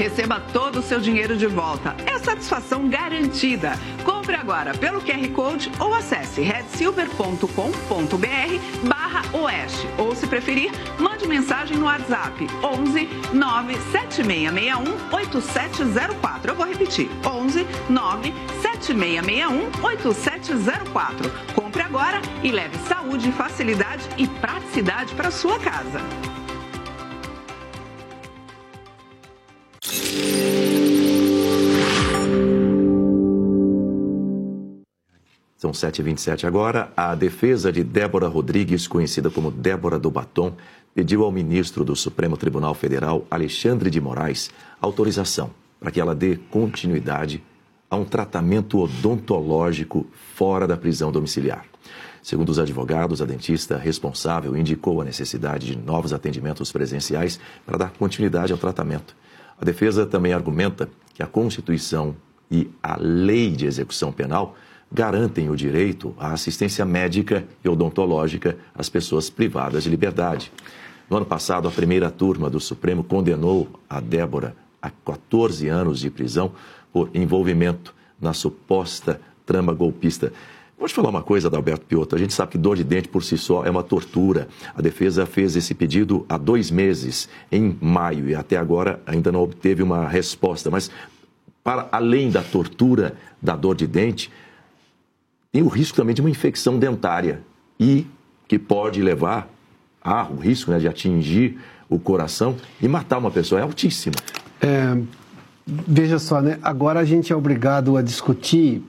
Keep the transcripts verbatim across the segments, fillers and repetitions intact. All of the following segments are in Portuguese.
receba todo o seu dinheiro de volta. É satisfação garantida. Compre agora pelo Q R Code ou acesse red silver ponto com ponto br barra oeste. Ou, se preferir, mande mensagem no WhatsApp onze nove sete seis seis um oito sete zero quatro. Eu vou repetir, onze nove sete seis seis um oito sete zero quatro. Compre agora e leve saúde, facilidade e praticidade para sua casa. São sete e vinte e sete agora. A defesa de Débora Rodrigues, conhecida como Débora do Batom, pediu ao ministro do Supremo Tribunal Federal, Alexandre de Moraes, autorização para que ela dê continuidade a um tratamento odontológico fora da prisão domiciliar. Segundo os advogados, a dentista responsável indicou a necessidade de novos atendimentos presenciais para dar continuidade ao tratamento. A defesa também argumenta que a Constituição e a Lei de Execução Penal garantem o direito à assistência médica e odontológica às pessoas privadas de liberdade. No ano passado, a primeira turma do Supremo condenou a Débora a quatorze anos de prisão por envolvimento na suposta trama golpista. Vou te falar uma coisa, Adalberto Piotto. A gente sabe que dor de dente por si só é uma tortura. A defesa fez esse pedido há dois meses, em maio, e até agora ainda não obteve uma resposta. Mas, para além da tortura da dor de dente, tem o risco também de uma infecção dentária e que pode levar a o risco, né, de atingir o coração e matar uma pessoa. É altíssimo. É, veja só, né? Agora a gente é obrigado a discutir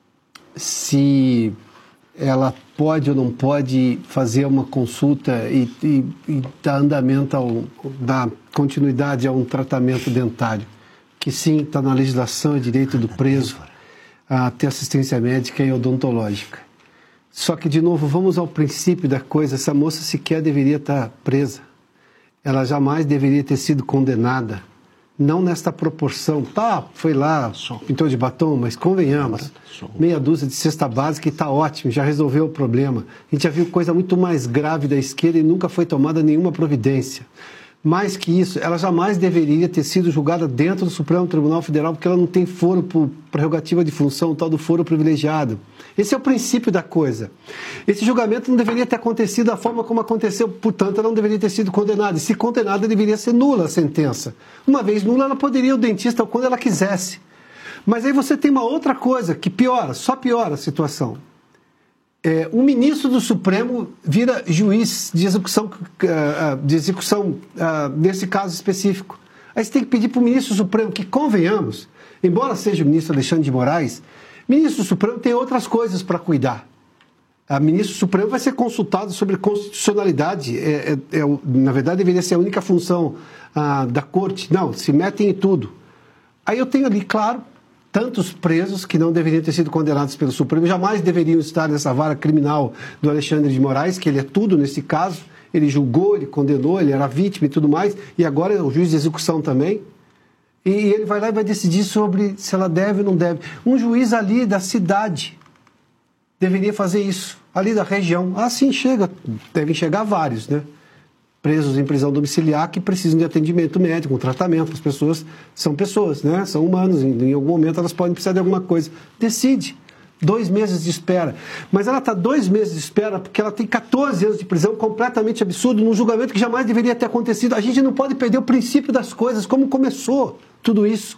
se ela pode ou não pode fazer uma consulta e, e, e dar andamento, ao, dar continuidade a um tratamento dentário, que sim, está na legislação, é direito do preso a ter assistência médica e odontológica. Só que, de novo, vamos ao princípio da coisa. Essa moça sequer deveria estar presa. Ela jamais deveria ter sido condenada. Não nesta proporção. Tá, foi lá, pintou de batom, mas convenhamos. Meia dúzia de cesta básica e está ótimo, já resolveu o problema. A gente já viu coisa muito mais grave da esquerda e nunca foi tomada nenhuma providência. Mais que isso, ela jamais deveria ter sido julgada dentro do Supremo Tribunal Federal, porque ela não tem foro por prerrogativa de função, o tal do foro privilegiado. Esse é o princípio da coisa. Esse julgamento não deveria ter acontecido da forma como aconteceu, portanto, ela não deveria ter sido condenada. E se condenada, deveria ser nula a sentença. Uma vez nula, ela poderia ir ao dentista quando ela quisesse. Mas aí você tem uma outra coisa que piora, só piora a situação. É, um ministro do Supremo vira juiz de execução, de execução nesse caso específico. Aí você tem que pedir para o ministro do Supremo que, convenhamos, embora seja o ministro Alexandre de Moraes, o ministro do Supremo tem outras coisas para cuidar. O ministro do Supremo vai ser consultado sobre constitucionalidade. É, é, é, na verdade, deveria ser a única função ah, da corte. Não, se metem em tudo. Aí eu tenho ali, claro, tantos presos que não deveriam ter sido condenados pelo Supremo, jamais deveriam estar nessa vara criminal do Alexandre de Moraes, que ele é tudo nesse caso, ele julgou, ele condenou, ele era vítima e tudo mais, e agora é o juiz de execução também, e ele vai lá e vai decidir sobre se ela deve ou não deve. Um juiz ali da cidade deveria fazer isso, ali da região. Ah, sim, chega, devem chegar vários, né? Presos em prisão domiciliar que precisam de atendimento médico, um tratamento. As pessoas são pessoas, né? São humanos. Em, em algum momento elas podem precisar de alguma coisa. Decide. Dois meses de espera. Mas ela está dois meses de espera porque ela tem quatorze anos de prisão, completamente absurdo, num julgamento que jamais deveria ter acontecido. A gente não pode perder o princípio das coisas, como começou tudo isso.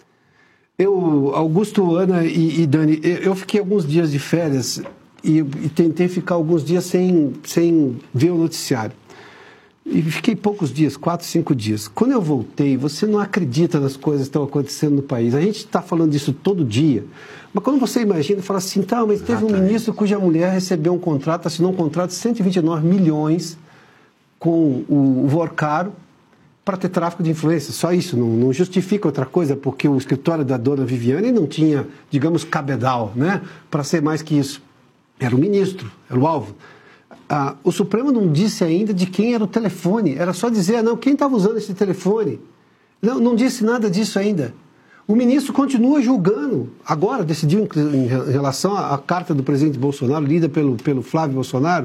Eu, Augusto, Ana e, e Dani, eu, eu fiquei alguns dias de férias e, e tentei ficar alguns dias sem, sem ver o noticiário. E fiquei poucos dias, quatro, cinco dias. Quando eu voltei, você não acredita nas coisas que estão acontecendo no país. A gente está falando disso todo dia. Mas quando você imagina, fala assim, tá, mas teve um ministro cuja mulher recebeu um contrato, assinou um contrato de cento e vinte e nove milhões com o, o Vorcaro para ter tráfico de influência. Só isso, não, não justifica outra coisa, porque o escritório da dona Viviane não tinha, digamos, cabedal, né, para ser mais que isso. Era o ministro, era o alvo. Ah, o Supremo não disse ainda de quem era o telefone, era só dizer, ah, não, quem estava usando esse telefone? Não, não disse nada disso ainda. O ministro continua julgando, agora decidiu em relação à carta do presidente Bolsonaro, lida pelo, pelo Flávio Bolsonaro.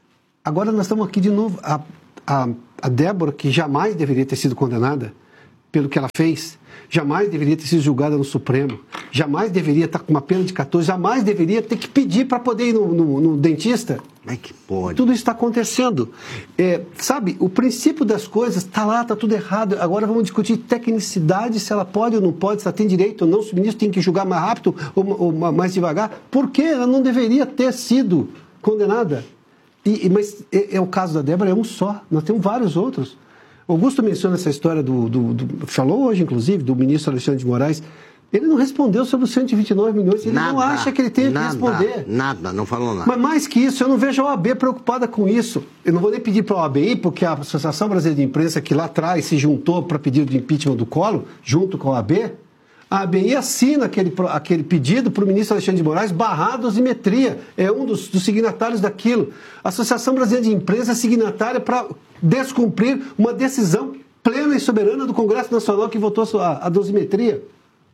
Agora nós estamos aqui de novo, a, a, a Débora, que jamais deveria ter sido condenada, pelo que ela fez, jamais deveria ter sido julgada no Supremo, jamais deveria estar com uma pena de quatorze, jamais deveria ter que pedir para poder ir no, no, no dentista. Como é que pode? Tudo isso está acontecendo. É, sabe, o princípio das coisas está lá, está tudo errado. Agora vamos discutir tecnicidade, se ela pode ou não pode, se ela tem direito ou não, se o ministro tem que julgar mais rápido ou, ou mais devagar. Por que ela não deveria ter sido condenada? E, mas é, é o caso da Débora, é um só. Nós temos vários outros. Augusto menciona essa história do, do, do... Falou hoje, inclusive, do ministro Alexandre de Moraes. Ele não respondeu sobre os cento e vinte e nove milhões. Ele nada, não acha que ele tenha nada, que responder. Nada, não falou nada. Mas mais que isso, eu não vejo a O A B preocupada com isso. Eu não vou nem pedir para a O A B ir, porque a Associação Brasileira de Imprensa, que lá atrás se juntou para pedir o impeachment do Collor, junto com a O A B, a A B I assina aquele, aquele pedido para o ministro Alexandre de Moraes barrar a dosimetria. É um dos, dos signatários daquilo. A Associação Brasileira de Imprensa é signatária para descumprir uma decisão plena e soberana do Congresso Nacional que votou a, a dosimetria.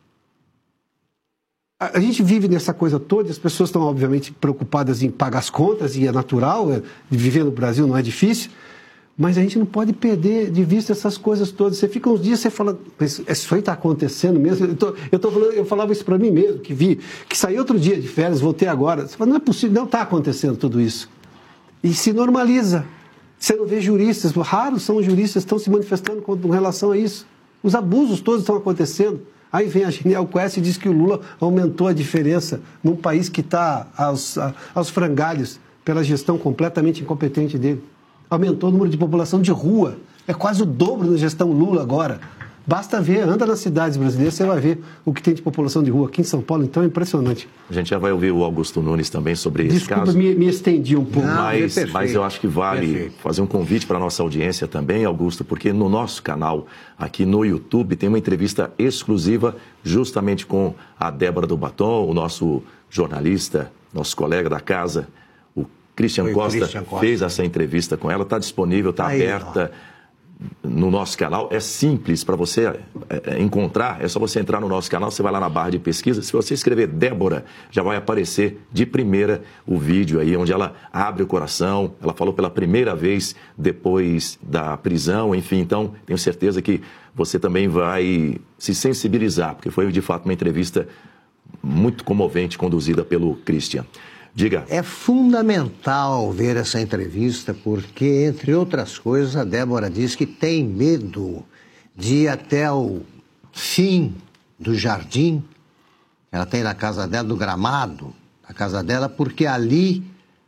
A, a gente vive nessa coisa toda, as pessoas estão obviamente preocupadas em pagar as contas, e é natural, é, viver no Brasil não é difícil, mas a gente não pode perder de vista essas coisas todas. Você fica uns dias, você fala, mas isso aí está acontecendo mesmo? Eu, tô, eu, tô falando, eu falava isso para mim mesmo, que vi, que saí outro dia de férias, voltei agora. Você fala, não é possível, não está acontecendo tudo isso. E se normaliza. Você não vê juristas, raros são os juristas que estão se manifestando com relação a isso. Os abusos todos estão acontecendo. Aí vem a Genial Quest e diz que o Lula aumentou a diferença num país que está aos, aos frangalhos pela gestão completamente incompetente dele. Aumentou o número de população de rua. É quase o dobro na gestão Lula agora. Basta ver, anda nas cidades brasileiras, você vai ver o que tem de população de rua aqui em São Paulo, então é impressionante. A gente já vai ouvir o Augusto Nunes também sobre esse Desculpa, caso. Desculpa, me, me estendi um pouco. Não, mas, é mas eu acho que vale perfeito. Fazer um convite para a nossa audiência também, Augusto, porque no nosso canal, aqui no YouTube, tem uma entrevista exclusiva justamente com a Débora do Batom, o nosso jornalista, nosso colega da casa, o Christian, Costa, Christian Costa, fez essa entrevista com ela, está disponível, está aberta. Ó. No nosso canal, é simples para você é, é, encontrar, é só você entrar no nosso canal, você vai lá na barra de pesquisa, se você escrever Débora, já vai aparecer de primeira o vídeo aí, onde ela abre o coração, ela falou pela primeira vez depois da prisão, enfim, então tenho certeza que você também vai se sensibilizar, porque foi de fato uma entrevista muito comovente, conduzida pelo Christian. Diga. É fundamental ver essa entrevista porque, entre outras coisas, a Débora diz que tem medo de ir até o fim do jardim, ela tem na casa dela, do gramado, na casa dela, porque ali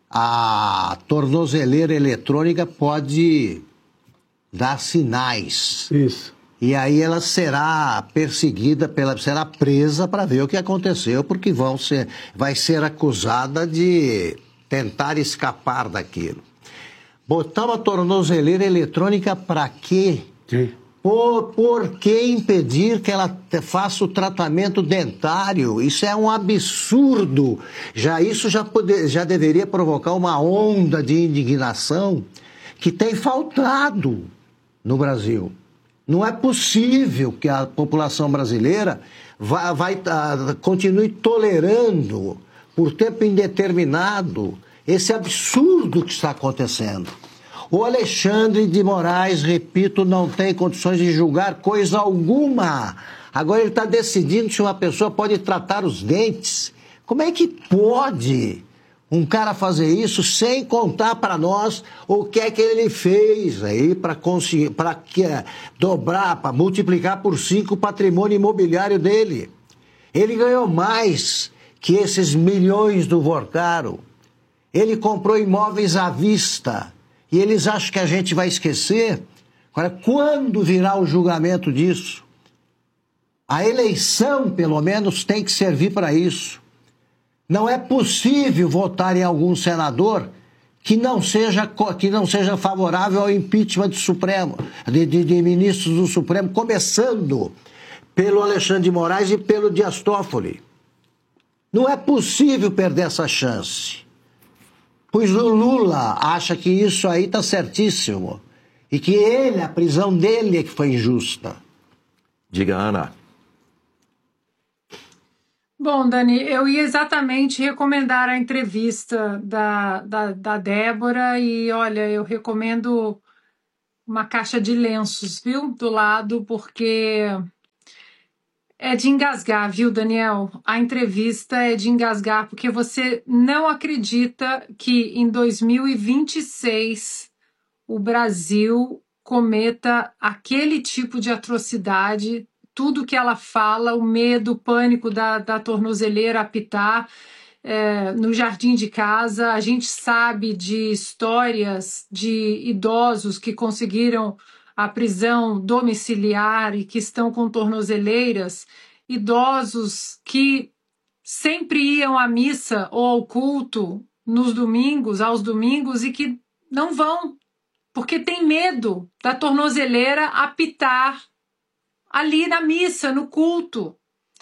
a tornozeleira eletrônica pode dar sinais. Isso. E aí ela será perseguida, pela, será presa para ver o que aconteceu, porque vão ser, vai ser acusada de tentar escapar daquilo. Botar uma tornozeleira eletrônica para quê? Sim. Por, por que impedir que ela faça o tratamento dentário? Isso é um absurdo. Já, isso já, poder, já deveria provocar uma onda de indignação que tem faltado no Brasil. Não é possível que a população brasileira vai, vai, uh, continue tolerando por tempo indeterminado esse absurdo que está acontecendo. O Alexandre de Moraes, repito, não tem condições de julgar coisa alguma. Agora ele está decidindo se uma pessoa pode tratar os dentes. Como é que pode um cara fazer isso sem contar para nós o que é que ele fez aí para conseguir, para que dobrar, para multiplicar por cinco o patrimônio imobiliário dele? Ele ganhou mais que esses milhões do Vorcaro. Ele comprou imóveis à vista. E eles acham que a gente vai esquecer? Agora, quando virá o julgamento disso? A eleição, pelo menos, tem que servir para isso. Não é possível votar em algum senador que não seja, que não seja favorável ao impeachment do Supremo, de, de, de ministros do Supremo, começando pelo Alexandre de Moraes e pelo Dias Toffoli. Não é possível perder essa chance. Pois o Lula acha que isso aí está certíssimo. E que ele, a prisão dele é que foi injusta. Diga, Ana. Bom, Dani, eu ia exatamente recomendar a entrevista da, da, da Débora e, olha, eu recomendo uma caixa de lenços, viu, do lado, porque é de engasgar, viu, Daniel? A entrevista é de engasgar, porque você não acredita que em dois mil e vinte e seis o Brasil cometa aquele tipo de atrocidade, tudo que ela fala, o medo, o pânico da, da tornozeleira apitar é, no jardim de casa. A gente sabe de histórias de idosos que conseguiram a prisão domiciliar e que estão com tornozeleiras, idosos que sempre iam à missa ou ao culto nos domingos, aos domingos, e que não vão, porque tem medo da tornozeleira apitar ali na missa, no culto.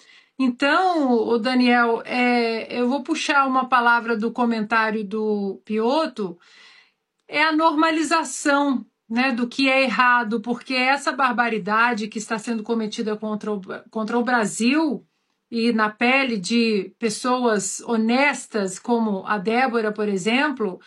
Então, o Daniel, é, eu vou puxar uma palavra do comentário do Piotr, é a normalização, né, do que é errado, porque essa barbaridade que está sendo cometida contra o, contra o Brasil e na pele de pessoas honestas, como a Débora, por exemplo,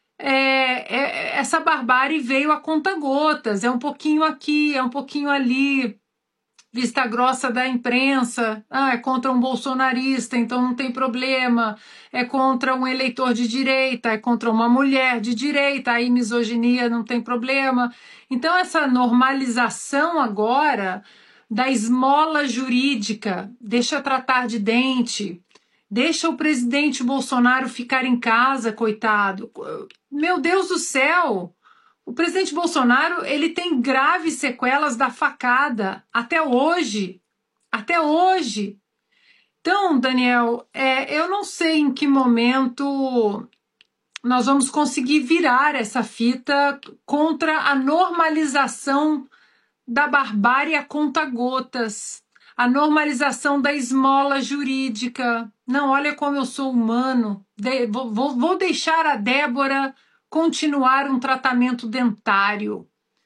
é, é, essa barbárie veio a conta-gotas, é um pouquinho aqui, é um pouquinho ali, vista grossa da imprensa, ah, é contra um bolsonarista, então não tem problema, é contra um eleitor de direita, é contra uma mulher de direita, aí misoginia não tem problema. Então essa normalização agora da esmola jurídica, deixa tratar de dente, deixa o presidente Bolsonaro ficar em casa, coitado. Meu Deus do céu! O presidente Bolsonaro, ele tem graves sequelas da facada até hoje, até hoje. Então, Daniel, é, eu não sei em que momento nós vamos conseguir virar essa fita contra a normalização da barbárie a conta-gotas, a normalização da esmola jurídica. Não, olha como eu sou humano, de, vou, vou, vou deixar a Débora continuar um tratamento dentário.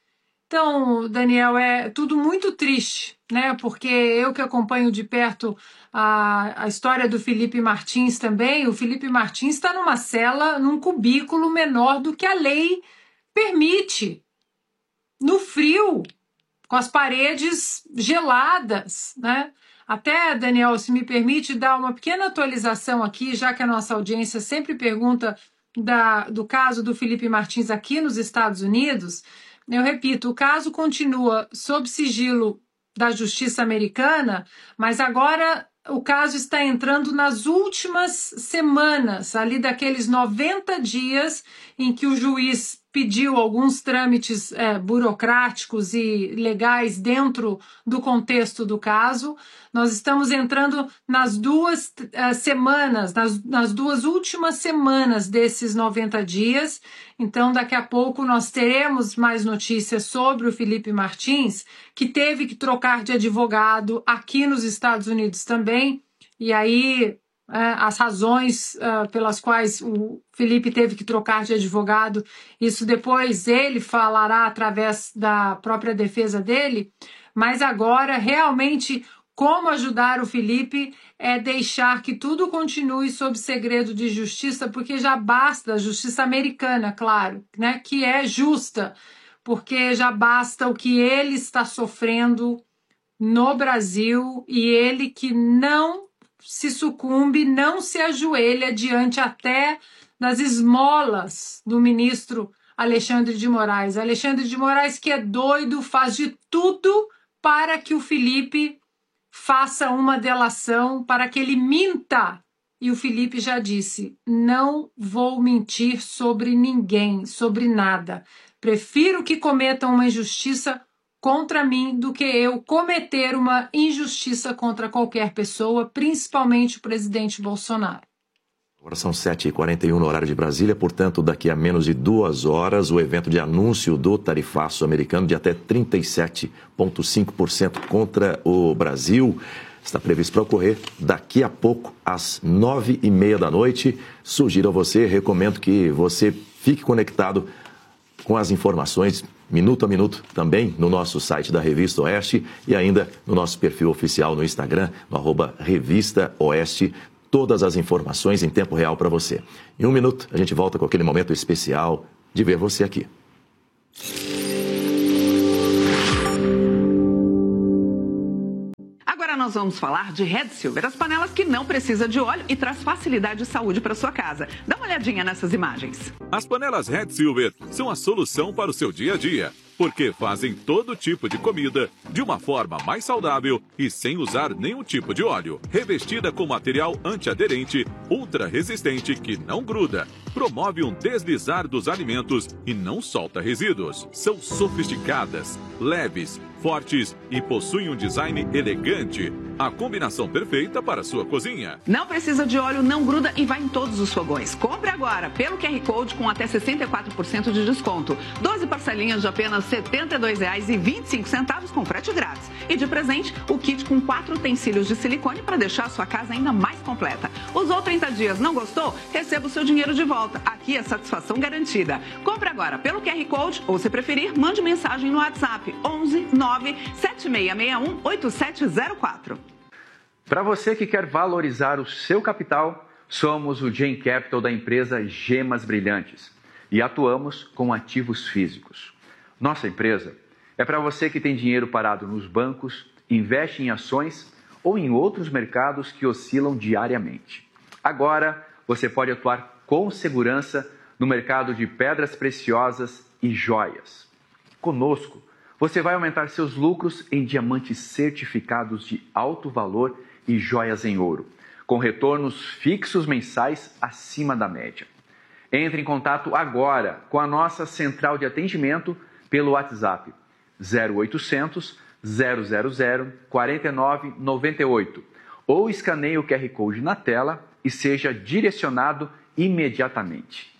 Então, Daniel, é tudo muito triste, né? Porque eu que acompanho de perto a, a história do Felipe Martins também, o Felipe Martins está numa cela, num cubículo menor do que a lei permite, no frio, com as paredes geladas, né? Até, Daniel, se me permite dar uma pequena atualização aqui, já que a nossa audiência sempre pergunta Da, do caso do Felipe Martins aqui nos Estados Unidos, eu repito, o caso continua sob sigilo da justiça americana, mas agora o caso está entrando nas últimas semanas, ali daqueles noventa dias em que o juiz pediu alguns trâmites é, burocráticos e legais dentro do contexto do caso. Nós estamos entrando nas duas uh, semanas, nas, nas duas últimas semanas desses noventa dias. Então, daqui a pouco nós teremos mais notícias sobre o Felipe Martins, que teve que trocar de advogado aqui nos Estados Unidos também. E aí, uh, as razões uh, pelas quais o Felipe teve que trocar de advogado, isso depois ele falará através da própria defesa dele. Mas agora, realmente, como ajudar o Felipe é deixar que tudo continue sob segredo de justiça, porque já basta a justiça americana, claro, né, que é justa, porque já basta o que ele está sofrendo no Brasil e ele que não se sucumbe, não se ajoelha diante até das esmolas do ministro Alexandre de Moraes. Alexandre de Moraes, que é doido, faz de tudo para que o Felipe faça uma delação, para que ele minta. E o Felipe já disse, não vou mentir sobre ninguém, sobre nada. Prefiro que cometam uma injustiça contra mim do que eu cometer uma injustiça contra qualquer pessoa, principalmente o presidente Bolsonaro. Agora são sete e quarenta e um no horário de Brasília, portanto, daqui a menos de duas horas, o evento de anúncio do tarifaço americano de até trinta e sete vírgula cinco por cento contra o Brasil está previsto para ocorrer daqui a pouco, às nove e meia da noite. Sugiro a você, recomendo que você fique conectado com as informações minuto a minuto também no nosso site da Revista Oeste e ainda no nosso perfil oficial no Instagram, no arroba Revista Oeste. Todas as informações em tempo real para você. Em um minuto, a gente volta com aquele momento especial de ver você aqui. Agora nós vamos falar de Red Silver, as panelas que não precisam de óleo e traz facilidade e saúde para sua casa. Dá uma olhadinha nessas imagens. As panelas Red Silver são a solução para o seu dia a dia, porque fazem todo tipo de comida de uma forma mais saudável e sem usar nenhum tipo de óleo. Revestida com material antiaderente, ultra resistente que não gruda, promove um deslizar dos alimentos e não solta resíduos. São sofisticadas, leves, fortes e possuem um design elegante. A combinação perfeita para a sua cozinha. Não precisa de óleo, não gruda e vai em todos os fogões. Compre agora pelo Q R Code com até sessenta e quatro por cento de desconto. doze parcelinhas de apenas setenta e dois reais e vinte e cinco centavos com frete grátis. E de presente, o kit com quatro utensílios de silicone para deixar a sua casa ainda mais completa. Usou trinta dias, não gostou? Receba o seu dinheiro de volta. Aqui é satisfação garantida. Compre agora pelo Q R Code ou, se preferir, mande mensagem no WhatsApp onze nove sete seis seis um oito sete zero quatro. Para você que quer valorizar o seu capital, somos o Gen Capital da empresa Gemas Brilhantes e atuamos com ativos físicos. Nossa empresa é para você que tem dinheiro parado nos bancos, investe em ações ou em outros mercados que oscilam diariamente. Agora, você pode atuar com segurança no mercado de pedras preciosas e joias. Conosco, você vai aumentar seus lucros em diamantes certificados de alto valor e joias em ouro, com retornos fixos mensais acima da média. Entre em contato agora com a nossa central de atendimento pelo WhatsApp zero oitocentos, zero zero zero, quatro nove nove oito ou escaneie o Q R Code na tela e seja direcionado imediatamente.